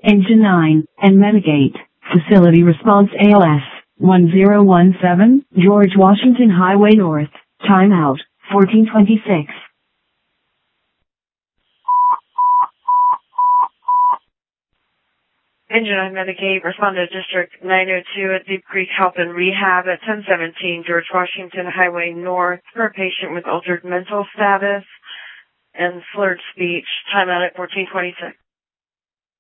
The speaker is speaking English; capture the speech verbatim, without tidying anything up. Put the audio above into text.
Engine nine, and Medigate. Facility response A L S, one zero one seven, George Washington Highway North. Timeout, fourteen twenty-six. Engine nine Medigate, respond to District nine oh two at Deep Creek Health and Rehab at ten seventeen George Washington Highway North for a patient with altered mental status and slurred speech. Timeout at fourteen twenty-six.